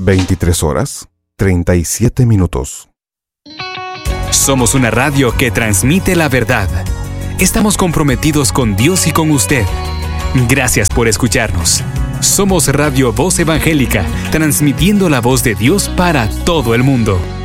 23 horas, 37 minutos. Somos una radio que transmite la verdad. Estamos comprometidos con Dios y con usted. Gracias por escucharnos. Somos Radio Voz Evangélica, transmitiendo la voz de Dios para todo el mundo.